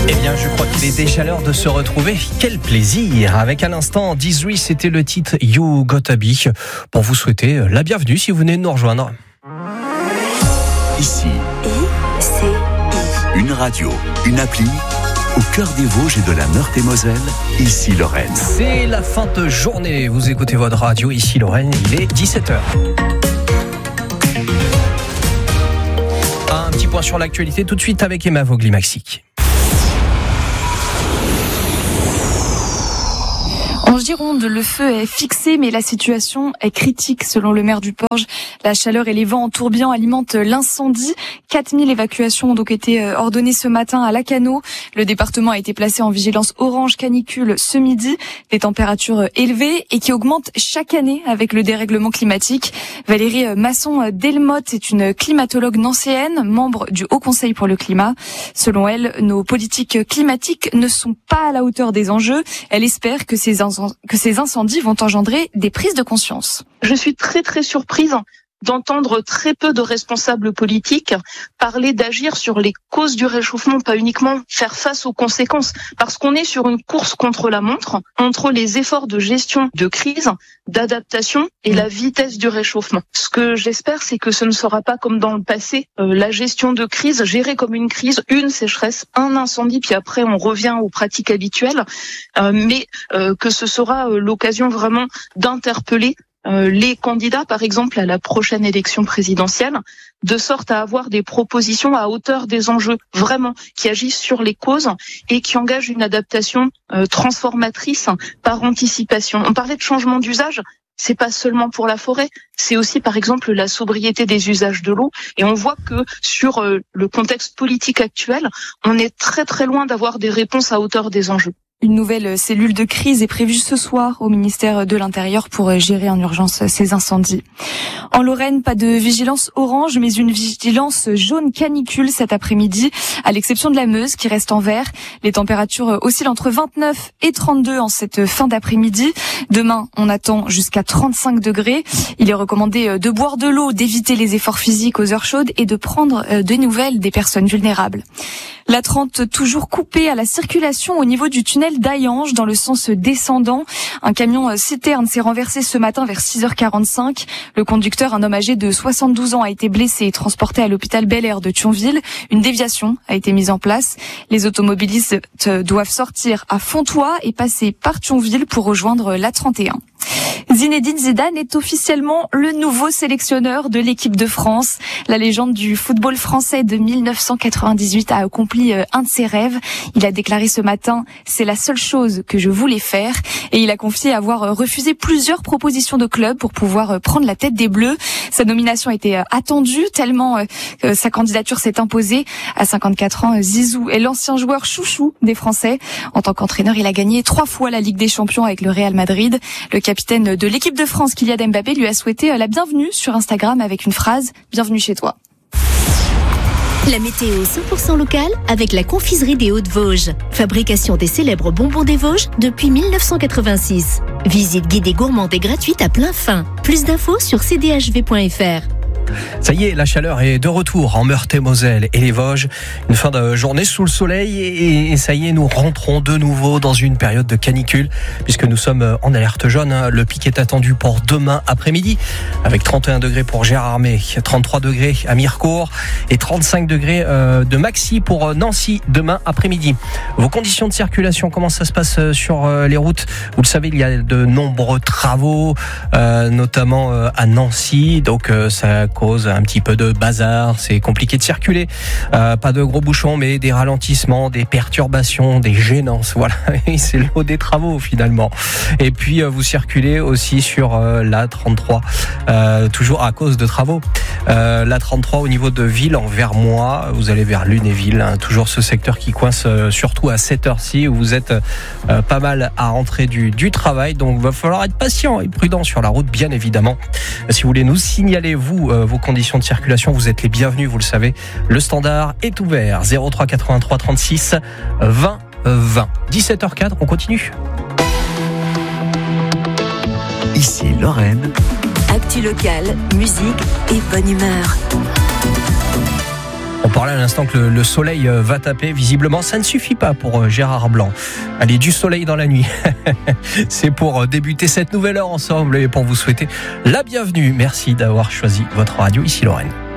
Eh bien, je crois qu'il est déjà l'heure de se retrouver. Quel plaisir! Avec à l'instant, Dizzy, c'était le titre You Gotta Be. Pour vous souhaiter la bienvenue si vous venez de nous rejoindre. Ici, une radio, une appli, au cœur des Vosges et de la Meurthe-et-Moselle, ici Lorraine. C'est la fin de journée. Vous écoutez votre radio, ici Lorraine, il est 17h. Un petit point sur l'actualité tout de suite avec Emma Vogli-Maxic. En Gironde, le feu est fixé, mais la situation est critique selon le maire du Porge. La chaleur et les vents en tourbillon alimentent l'incendie. 4000 évacuations ont donc été ordonnées ce matin à Lacanau. Le département a été placé en vigilance orange canicule ce midi. Des températures élevées et qui augmentent chaque année avec le dérèglement climatique. Valérie Masson-Delmotte est une climatologue nancéenne, membre du Haut Conseil pour le climat. Selon elle, nos politiques climatiques ne sont pas à la hauteur des enjeux. Elle espère que ces incendies vont engendrer des prises de conscience. Je suis très surprise d'entendre très peu de responsables politiques parler d'agir sur les causes du réchauffement, pas uniquement faire face aux conséquences. Parce qu'on est sur une course contre la montre, entre les efforts de gestion de crise, d'adaptation et la vitesse du réchauffement. Ce que j'espère, c'est que ce ne sera pas comme dans le passé, la gestion de crise gérée comme une crise, une sécheresse, un incendie, puis après on revient aux pratiques habituelles, mais que ce sera l'occasion vraiment d'interpeller les candidats, par exemple, à la prochaine élection présidentielle, de sorte à avoir des propositions à hauteur des enjeux, vraiment, qui agissent sur les causes et qui engagent une adaptation transformatrice par anticipation. On parlait de changement d'usage. C'est pas seulement pour la forêt, c'est aussi par exemple la sobriété des usages de l'eau. Et on voit que sur le contexte politique actuel, on est très loin d'avoir des réponses à hauteur des enjeux. Une nouvelle cellule de crise est prévue ce soir au ministère de l'Intérieur pour gérer en urgence ces incendies. En Lorraine, pas de vigilance orange, mais une vigilance jaune canicule cet après-midi, à l'exception de la Meuse qui reste en vert. Les températures oscillent entre 29 et 32 en cette fin d'après-midi. Demain, on attend jusqu'à 35 degrés. Il est recommandé de boire de l'eau, d'éviter les efforts physiques aux heures chaudes et de prendre des nouvelles des personnes vulnérables. La 30 toujours coupée à la circulation au niveau du tunnel d'Ayange dans le sens descendant. Un camion citerne s'est renversé ce matin vers 6h45. Le conducteur, un homme âgé de 72 ans, a été blessé et transporté à l'hôpital Bel-Air de Thionville. Une déviation a été mise en place. Les automobilistes doivent sortir à Fontoy et passer par Thionville pour rejoindre la 31. Zinedine Zidane est officiellement le nouveau sélectionneur de l'équipe de France. La légende du football français de 1998 a accompli un de ses rêves. Il a déclaré ce matin « C'est la seule chose que je voulais faire » et il a confié avoir refusé plusieurs propositions de clubs pour pouvoir prendre la tête des Bleus. Sa nomination a été attendue tellement sa candidature s'est imposée. À 54 ans, Zizou est l'ancien joueur chouchou des Français. En tant qu'entraîneur, il a gagné 3 fois la Ligue des Champions avec le Real Madrid. Le capitaine de l'équipe de France, Kylian Mbappé, lui a souhaité la bienvenue sur Instagram avec une phrase « Bienvenue chez toi ». La météo 100% locale avec la confiserie des Hauts-de-Vosges. Fabrication des célèbres bonbons des Vosges depuis 1986. Visite guidée gourmande et gratuite à plein fin. Plus d'infos sur cdhv.fr. Ça y est, la chaleur est de retour en Meurthe-et-Moselle et les Vosges. Une fin de journée sous le soleil et ça y est, nous rentrons de nouveau dans une période de canicule puisque nous sommes en alerte jaune. Le pic est attendu pour demain après-midi avec 31 degrés pour Gérardmer, 33 degrés à Mirecourt et 35 degrés de maxi pour Nancy demain après-midi. Vos conditions de circulation, comment ça se passe sur les routes? Vous le savez, il y a de nombreux travaux, notamment à Nancy, donc ça cause un petit peu de bazar, c'est compliqué de circuler, pas de gros bouchons mais des ralentissements, des perturbations, des gênances, voilà, c'est le lot des travaux finalement. Et puis vous circulez aussi sur la 33, toujours à cause de travaux, la 33 au niveau de Ville en Vermois, vous allez vers Lunéville, hein, toujours ce secteur qui coince surtout à cette heure-ci où vous êtes pas mal à rentrer du travail, donc il va falloir être patient et prudent sur la route bien évidemment. Si vous voulez nous signaler vous vos conditions de circulation, vous êtes les bienvenus, vous le savez. Le standard est ouvert. 03 83 36 20 20. 17h04, on continue. Ici Lorraine. Actu locale, musique et bonne humeur. On parlait à l'instant que le soleil va taper. Visiblement, ça ne suffit pas pour Gérard Blanc. Allez, du soleil dans la nuit. C'est pour débuter cette nouvelle heure ensemble et pour vous souhaiter la bienvenue. Merci d'avoir choisi votre radio. Ici Lorraine.